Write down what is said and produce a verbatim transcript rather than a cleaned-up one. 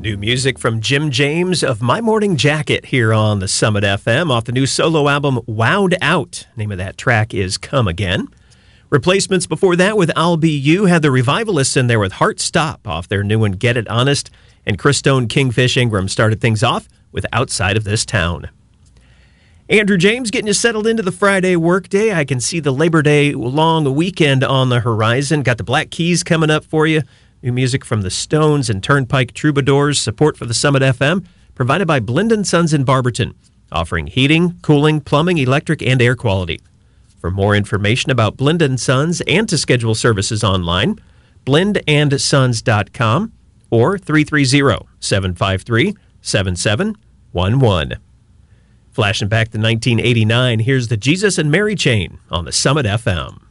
New music from Jim James of My Morning Jacket here on the Summit F M off the new solo album Wowed Out. Name of that track is Come Again. Replacements before that with I'll Be You had the Revivalists in there with Heart Stop off their new one Get It Honest. And Chris Stone, Kingfish Ingram started things off with Outside of This Town. Andrew James getting you settled into the Friday workday. I can see the Labor Day long weekend on the horizon. Got the Black Keys coming up for you. New music from the Stones and Turnpike Troubadours. Support for the Summit F M provided by Blind and Sons in Barberton, offering heating, cooling, plumbing, electric, and air quality. For more information about Blind and Sons and to schedule services online, blind and sons dot com or three three zero, seven five three, seven seven one one. Flashing back to nineteen eighty-nine, here's the Jesus and Mary Chain on the Summit F M.